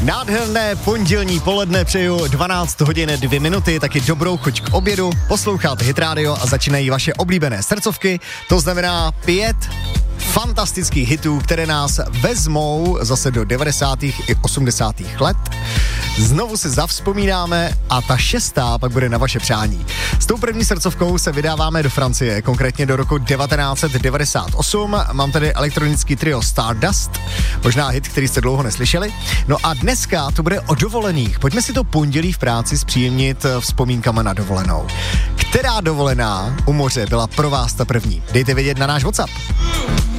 Nádherné pondělní poledne přeju, 12 hodin 2 minuty, taky dobrou chuť k obědu, posloucháte Hit Radio a začínají vaše oblíbené srdcovky, to znamená 5 fantastických hitů, které nás vezmou zase do 90. i 80. let. Znovu se zavzpomínáme a ta 6. pak bude na vaše přání. S tou první srdcovkou se vydáváme do Francie, konkrétně do roku 1998. Mám tady elektronický trio Stardust, možná hit, který jste dlouho neslyšeli. No a dneska to bude o dovolených. Pojďme si to pondělí v práci zpříjemnit vzpomínkama na dovolenou. Která dovolená u moře byla pro vás ta první? Dejte vědět na náš WhatsApp.